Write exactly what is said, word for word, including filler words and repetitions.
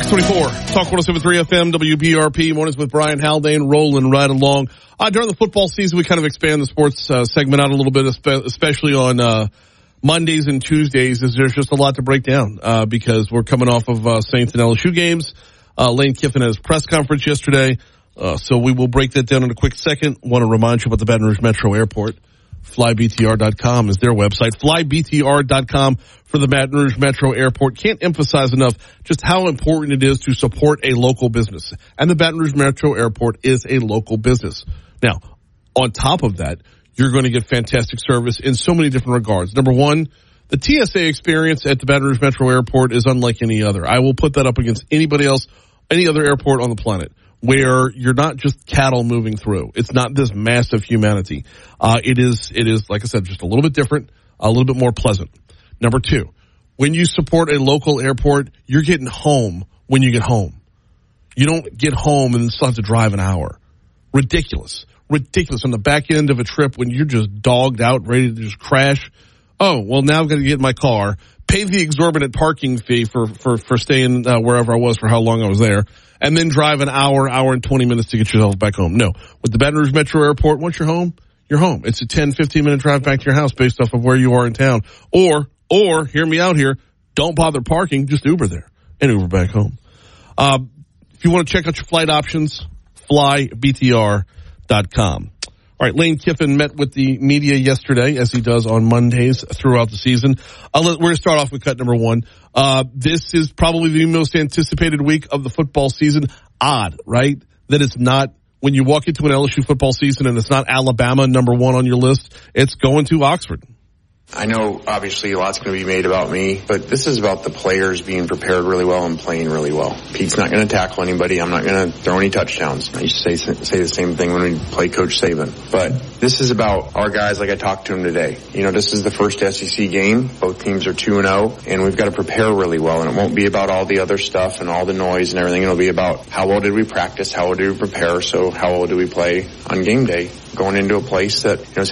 six twenty-four, Talk one oh seven point three F M, W B R P, mornings with Brian Haldane, rolling right along. Uh, during the football season, we kind of expand the sports uh, segment out a little bit, especially on uh, Mondays and Tuesdays, as there's just a lot to break down uh, because we're coming off of uh, Saints and L S U games. Uh, Lane Kiffin had his press conference yesterday, uh, so we will break that down in a quick second. Want to remind you about the Baton Rouge Metro Airport. fly b t r dot com is their website. fly b t r dot com for the Baton Rouge Metro Airport. Can't emphasize enough just how important it is to support a local business. And the Baton Rouge Metro Airport is a local business. Now, on top of that, you're going to get fantastic service in so many different regards. Number one, the T S A experience at the Baton Rouge Metro Airport is unlike any other. I will put that up against anybody else, any other airport on the planet, where you're not just cattle moving through. It's not this massive humanity. Uh, it is, it is, like I said, just a little bit different, a little bit more pleasant. Number two, when you support a local airport, you're getting home when you get home. You don't get home and still have to drive an hour. Ridiculous. Ridiculous. On the back end of a trip when you're just dogged out, ready to just crash. Oh, well, now I've got to get in my car, pay the exorbitant parking fee for, for, for staying uh, wherever I was for how long I was there, and then drive an hour, hour and twenty minutes to get yourself back home. No. With the Baton Rouge Metro Airport, once you're home, you're home. It's a ten, fifteen minute drive back to your house based off of where you are in town. Or, or, hear me out here, don't bother parking, just Uber there and Uber back home. Uh, if you want to check out your flight options, fly b t r dot com. All right, Lane Kiffin met with the media yesterday, as he does on Mondays throughout the season. Uh, we're going to start off with cut number one. Uh, this is probably the most anticipated week of the football season. Odd, right? That it's not, when you walk into an L S U football season and it's not Alabama number one on your list, it's going to Oxford. I know obviously a lot's going to be made about me, but this is about the players being prepared really well and playing really well. Pete's not going to tackle anybody. I'm not going to throw any touchdowns. I used to say, say the same thing when we played Coach Saban. But this is about our guys like I talked to them today. You know, this is the first S E C game. Both teams are two and oh, and we've got to prepare really well. And it won't be about all the other stuff and all the noise and everything. It'll be about how well did we practice, how well did we prepare, so how well do we play on game day, going into a place that, you know,